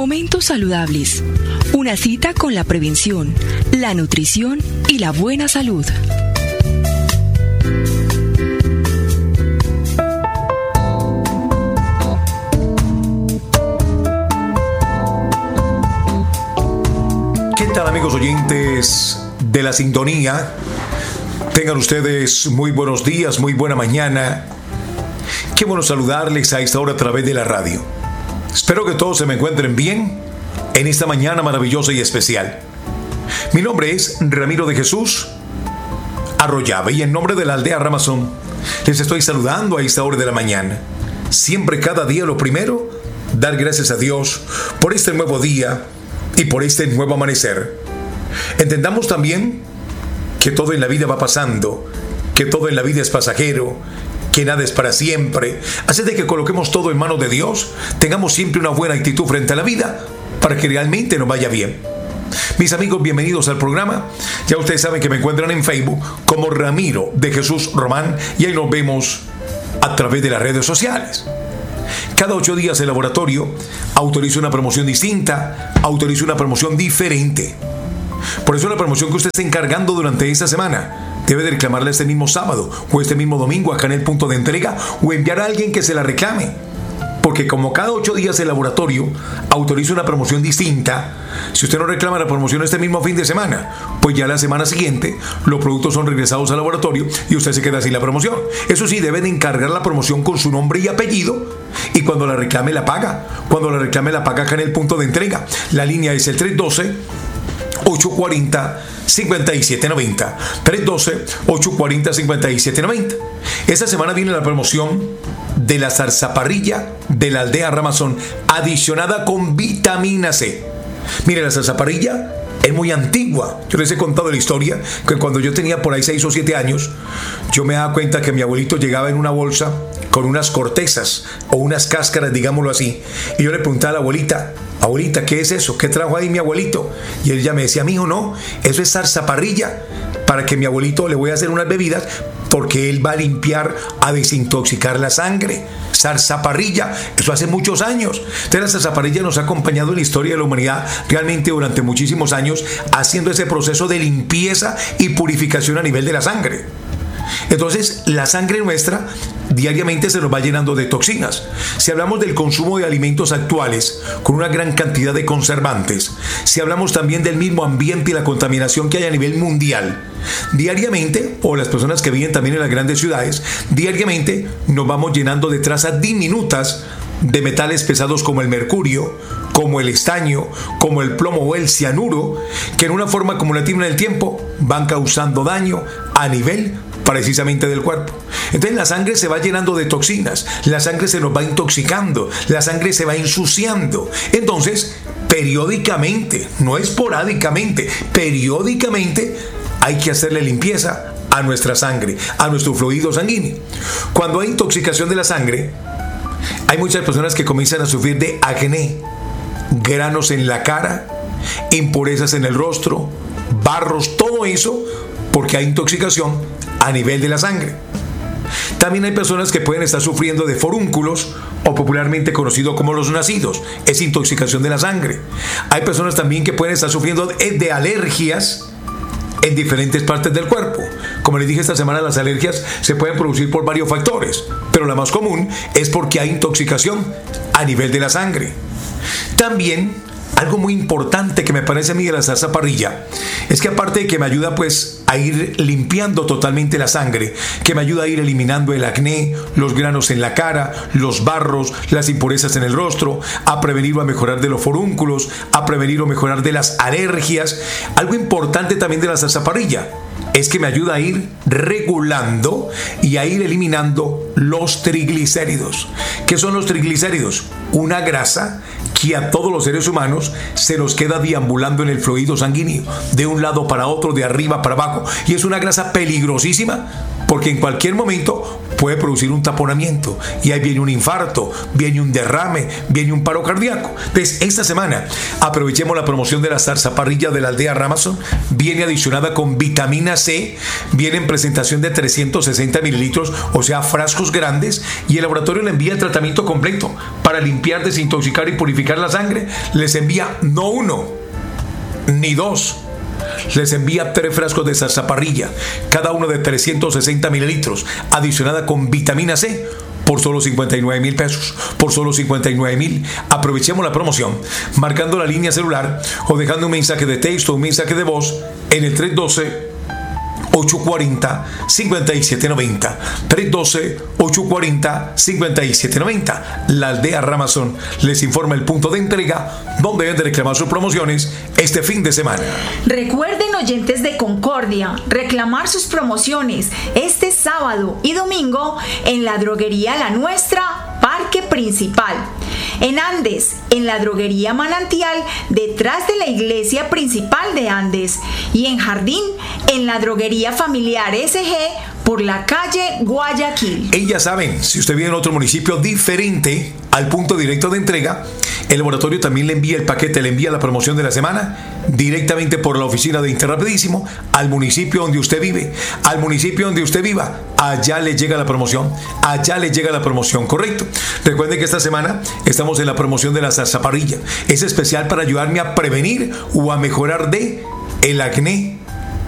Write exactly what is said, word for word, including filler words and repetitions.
Momentos saludables. Una cita con la prevención, la nutrición y la buena salud. ¿Qué tal, amigos oyentes de la sintonía? Tengan ustedes muy buenos días, muy buena mañana. Qué bueno saludarles a esta hora a través de la radio. Espero que todos se me encuentren bien en esta mañana maravillosa y especial. Mi nombre es Ramiro de Jesús Arroyave y en nombre de la aldea Ramazón les estoy saludando a esta hora de la mañana. Siempre, cada día, lo primero, dar gracias a Dios por este nuevo día y por este nuevo amanecer. Entendamos también que todo en la vida va pasando, que todo en la vida es pasajero, que nada es para siempre. Así de que coloquemos todo en manos de Dios, tengamos siempre una buena actitud frente a la vida para que realmente nos vaya bien. Mis amigos, bienvenidos al programa. Ya ustedes saben que me encuentran en Facebook como Ramiro de Jesús Román y ahí nos vemos a través de las redes sociales. Cada ocho días el laboratorio autoriza una promoción distinta, autoriza una promoción diferente. Por eso la promoción que usted esté encargando durante esta semana debe de reclamarla este mismo sábado o este mismo domingo acá en el punto de entrega o enviar a alguien que se la reclame. Porque como cada ocho días el laboratorio autoriza una promoción distinta, si usted no reclama la promoción este mismo fin de semana, pues ya la semana siguiente los productos son regresados al laboratorio y usted se queda sin la promoción. Eso sí, debe de encargar la promoción con su nombre y apellido y cuando la reclame la paga. Cuando la reclame la paga acá en el punto de entrega. La línea es el tres uno dos, ocho cuatro cero, cinco siete nueve cero. tres uno dos, ocho cuatro cero, cinco siete nueve cero. Esta semana viene la promoción de la zarzaparrilla de la aldea Ramazón, adicionada con vitamina C. Mire, la zarzaparrilla es muy antigua. Yo les he contado la historia que cuando yo tenía por ahí seis o siete años, yo me daba cuenta que mi abuelito llegaba en una bolsa con unas cortezas o unas cáscaras, digámoslo así, y yo le preguntaba a la abuelita: abuelita, ¿qué es eso? ¿Qué trajo ahí mi abuelito? Y él ya me decía: mijo, no, eso es zarzaparrilla, para que mi abuelito le voy a hacer unas bebidas porque él va a limpiar, a desintoxicar la sangre. Zarzaparrilla, eso hace muchos años. Entonces la zarzaparrilla nos ha acompañado en la historia de la humanidad realmente durante muchísimos años, haciendo ese proceso de limpieza y purificación a nivel de la sangre. Entonces la sangre nuestra diariamente se nos va llenando de toxinas. Si hablamos del consumo de alimentos actuales con una gran cantidad de conservantes, si hablamos también del mismo ambiente y la contaminación que hay a nivel mundial, diariamente, o las personas que viven también en las grandes ciudades, diariamente nos vamos llenando de trazas diminutas de metales pesados como el mercurio, como el estaño, como el plomo o el cianuro, que en una forma acumulativa en el tiempo van causando daño a nivel precisamente del cuerpo. Entonces la sangre se va llenando de toxinas, la sangre se nos va intoxicando, la sangre se va ensuciando. Entonces, periódicamente, no esporádicamente, periódicamente hay que hacerle limpieza a nuestra sangre, a nuestro fluido sanguíneo. Cuando hay intoxicación de la sangre, hay muchas personas que comienzan a sufrir de acné, granos en la cara, impurezas en el rostro, barros, todo eso porque hay intoxicación a nivel de la sangre. También hay personas que pueden estar sufriendo de forúnculos o popularmente conocido como los nacidos, es intoxicación de la sangre. Hay personas también que pueden estar sufriendo de, de alergias en diferentes partes del cuerpo. Como les dije esta semana, las alergias se pueden producir por varios factores, pero la más común es porque hay intoxicación a nivel de la sangre. También algo muy importante que me parece a mí de la zarzaparrilla es que aparte de que me ayuda pues a ir limpiando totalmente la sangre, que me ayuda a ir eliminando el acné, los granos en la cara, los barros, las impurezas en el rostro, a prevenir o a mejorar de los forúnculos, a prevenir o mejorar de las alergias. Algo importante también de la zarzaparrilla es que me ayuda a ir regulando y a ir eliminando los triglicéridos. ¿Qué son los triglicéridos? Una grasa que a todos los seres humanos se nos queda deambulando en el fluido sanguíneo, de un lado para otro, de arriba para abajo, y es una grasa peligrosísima porque en cualquier momento puede producir un taponamiento y ahí viene un infarto, viene un derrame, viene un paro cardíaco. Entonces, esta semana aprovechemos la promoción de la zarzaparrilla de la aldea Ramazón. Viene adicionada con vitamina C, viene en presentación de trescientos sesenta mililitros, o sea, frascos grandes, y el laboratorio le envía el tratamiento completo para limpiar, desintoxicar y purificar la sangre. Les envía no uno, ni dos, les envía tres frascos de zarzaparrilla, cada uno de trescientos sesenta mililitros, adicionada con vitamina C, por solo cincuenta y nueve mil pesos, por solo cincuenta y nueve mil. Aprovechemos la promoción marcando la línea celular o dejando un mensaje de texto o un mensaje de voz en el tres uno dos, ocho cuatro cero, cinco siete nueve cero, tres uno dos, ocho cuatro cero, cinco siete nueve cero. La aldea Ramazón les informa el punto de entrega donde deben de reclamar sus promociones este fin de semana. Recuerden, oyentes de Concordia, reclamar sus promociones este sábado y domingo en la droguería La Nuestra, Parque Principal. En Andes, en la droguería Manantial, detrás de la iglesia principal de Andes. Y en Jardín, en la droguería familiar S G, por la calle Guayaquil. Y ya saben, si usted vive en otro municipio diferente al punto directo de entrega, el laboratorio también le envía el paquete, le envía la promoción de la semana directamente por la oficina de Interrapidísimo al municipio donde usted vive, al municipio donde usted viva. Allá le llega la promoción, allá le llega la promoción, correcto. Recuerden que esta semana estamos en la promoción de la zarzaparrilla. Es especial para ayudarme a prevenir o a mejorar de el acné,